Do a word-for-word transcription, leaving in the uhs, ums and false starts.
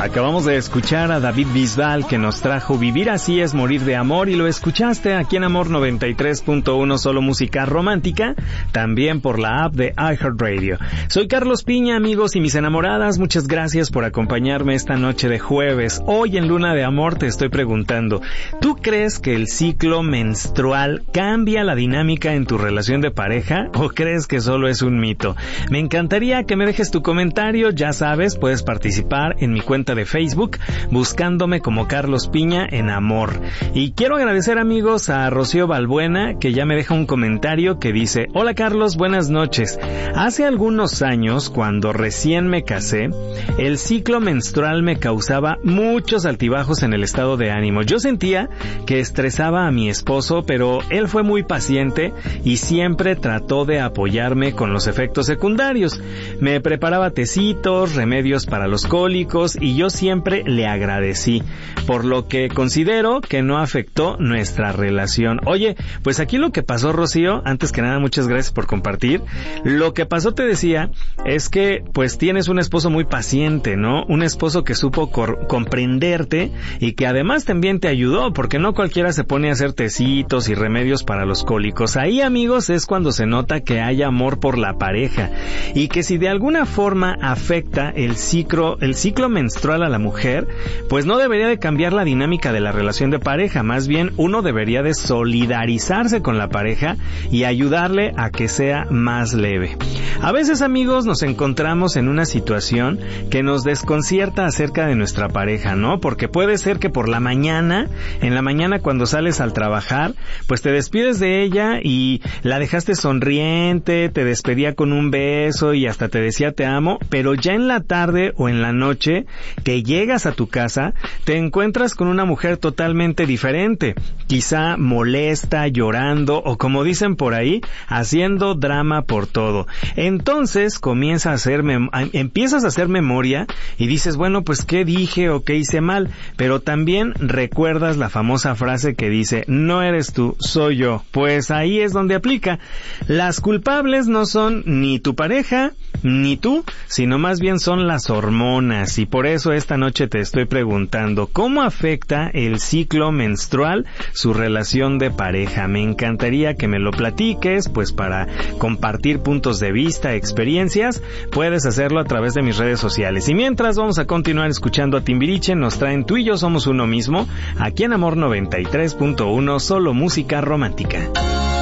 Acabamos de escuchar a David Bisbal, que nos trajo Vivir así es morir de amor, y lo escuchaste aquí en Amor noventa y tres punto uno, solo música romántica, también por la app de iHeartRadio. Soy Carlos Piña, amigos y mis enamoradas, muchas gracias por acompañarme esta noche de jueves. Hoy en Luna de Amor te estoy preguntando, ¿tú crees que el ciclo menstrual cambia la dinámica en tu relación de pareja o crees que solo es un mito? Me encantaría que me dejes tu comentario, ya sabes, puedes participar en mi cuenta de Facebook buscándome como Carlos Piña en Amor. Y quiero agradecer, amigos, a Rocío Balbuena, que ya me deja un comentario que dice: hola Carlos, buenas noches. Hace algunos años, cuando recién me casé, el ciclo menstrual me causaba muchos altibajos en el estado de ánimo. Yo sentía que estresaba a mi esposo, pero él fue muy paciente y siempre trató de apoyarme con los efectos secundarios. Me preparaba tecitos, remedios para los cólicos, y yo siempre le agradecí, por lo que considero que no afectó nuestra relación. Oye, pues aquí lo que pasó, Rocío, antes que nada, muchas gracias por compartir. Lo que pasó, te decía, es que pues tienes un esposo muy paciente, ¿no? Un esposo que supo cor- comprenderte y que además también te ayudó, porque no cualquiera se pone a hacer tecitos y remedios para los cólicos. Ahí, amigos, es cuando se nota que hay amor por la pareja, y que si de alguna forma afecta el ciclo, el ciclo menstrual a la mujer, pues no debería de cambiar la dinámica de la relación de pareja. Más bien, uno debería de solidarizarse con la pareja y ayudarle a que sea más leve. A veces, amigos, nos encontramos en una situación que nos desconcierta acerca de nuestra pareja, ¿no? Porque puede ser que por la mañana, en la mañana cuando sales al trabajar, pues te despides de ella y la dejaste sonriente, te despedía con un beso y hasta te decía te amo, pero ya en la tarde o en la noche que llegas a tu casa, te encuentras con una mujer totalmente diferente, quizá molesta, llorando o, como dicen por ahí, haciendo drama por todo. Entonces comienza a hacer mem- empiezas a hacer memoria y dices, bueno, pues ¿qué dije o qué hice mal? Pero también recuerdas la famosa frase que dice, no eres tú, soy yo. Pues ahí es donde aplica. Las culpables no son ni tu pareja ni tú, sino más bien son las hormonas, y por eso esta noche te estoy preguntando, ¿cómo afecta el ciclo menstrual su relación de pareja? Me encantaría que me lo platiques, pues para compartir puntos de vista, experiencias, puedes hacerlo a través de mis redes sociales. Y mientras, vamos a continuar escuchando a Timbiriche, nos traen Tú y yo somos uno mismo, aquí en Amor noventa y tres punto uno, solo música romántica.